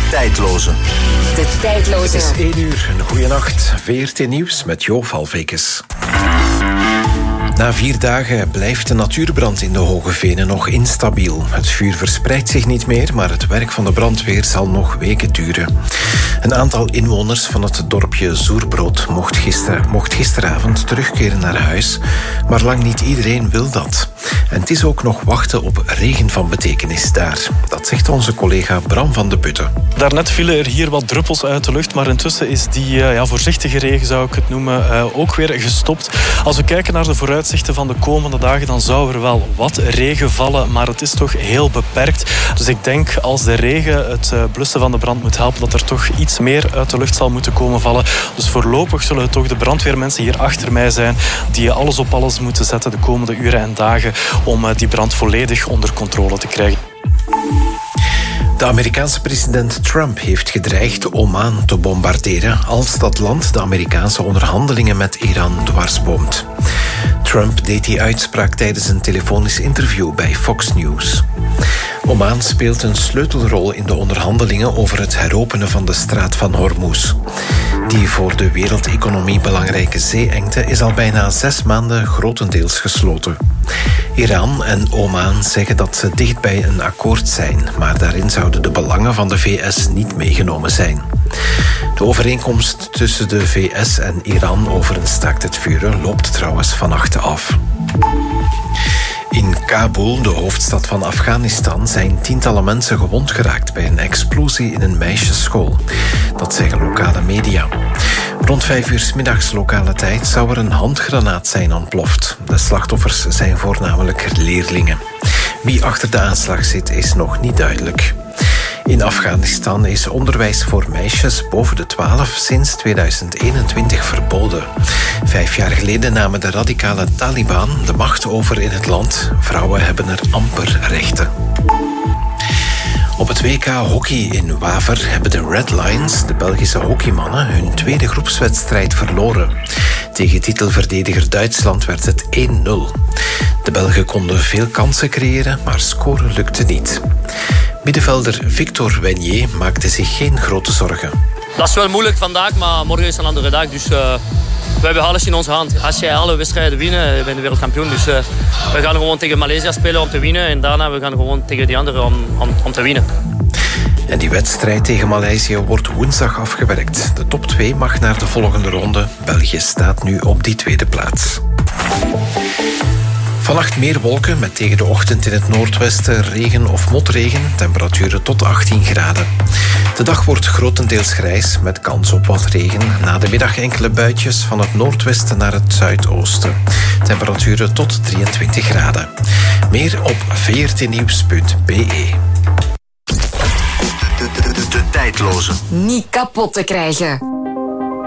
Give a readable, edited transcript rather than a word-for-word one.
tijdloze. De tijdloze. Het is 1 uur, een goeie nacht. VRT Nieuws met Jo Valvekes. Na 4 dagen blijft de natuurbrand in de Hoge Venen nog instabiel. Het vuur verspreidt zich niet meer, maar het werk van de brandweer zal nog weken duren. Een aantal inwoners van het dorpje Zoerbrood mocht gisteravond terugkeren naar huis, maar lang niet iedereen wil dat. En het is ook nog wachten op regen van betekenis daar. Dat zegt onze collega Bram van de Putten. Daarnet vielen er hier wat druppels uit de lucht, maar intussen is die voorzichtige regen, zou ik het noemen, ook weer gestopt. Als we kijken naar de vooruitzichten van de komende dagen, dan zou er wel wat regen vallen, maar het is toch heel beperkt. Dus ik denk, als de regen het blussen van de brand moet helpen, dat er toch iets meer uit de lucht zal moeten komen vallen. Dus voorlopig zullen het toch de brandweermensen hier achter mij zijn die alles op alles moeten zetten de komende uren en dagen om die brand volledig onder controle te krijgen. De Amerikaanse president Trump heeft gedreigd Oman te bombarderen als dat land de Amerikaanse onderhandelingen met Iran dwarsboomt. Trump deed die uitspraak tijdens een telefonisch interview bij Fox News. Oman speelt een sleutelrol in de onderhandelingen over het heropenen van de straat van Hormuz. Die voor de wereldeconomie belangrijke zeeengte is al bijna 6 maanden grotendeels gesloten. Iran en Oman zeggen dat ze dicht bij een akkoord zijn, maar daarin zouden de belangen van de VS niet meegenomen zijn. De overeenkomst tussen de VS en Iran over een staakt het vuren loopt trouwens vannacht af. In Kabul, de hoofdstad van Afghanistan, zijn tientallen mensen gewond geraakt bij een explosie in een meisjesschool. Dat zeggen lokale media. Rond 5 uur 's middags lokale tijd zou er een handgranaat zijn ontploft. De slachtoffers zijn voornamelijk leerlingen. Wie achter de aanslag zit, is nog niet duidelijk. In Afghanistan is onderwijs voor meisjes boven de 12 sinds 2021 verboden. 5 jaar geleden namen de radicale Taliban de macht over in het land. Vrouwen hebben er amper rechten. Op het WK hockey in Waver hebben de Red Lions, de Belgische hockeymannen, hun tweede groepswedstrijd verloren. Tegen titelverdediger Duitsland werd het 1-0. De Belgen konden veel kansen creëren, maar scoren lukte niet. Middenvelder Victor Wenier maakte zich geen grote zorgen. Dat is wel moeilijk vandaag, maar morgen is een andere dag. Dus we hebben alles in onze hand. Als jij alle wedstrijden wint, ben je wereldkampioen. Dus we gaan gewoon tegen Maleisië spelen om te winnen. En daarna we gaan gewoon tegen die anderen om te winnen. En die wedstrijd tegen Maleisië wordt woensdag afgewerkt. De top 2 mag naar de volgende ronde. België staat nu op die tweede plaats. Vannacht meer wolken met tegen de ochtend in het noordwesten regen of motregen. Temperaturen tot 18 graden. De dag wordt grotendeels grijs met kans op wat regen. Na de middag enkele buitjes van het noordwesten naar het zuidoosten. Temperaturen tot 23 graden. Meer op vrtnieuws.be. De tijdloze. Niet kapot te krijgen.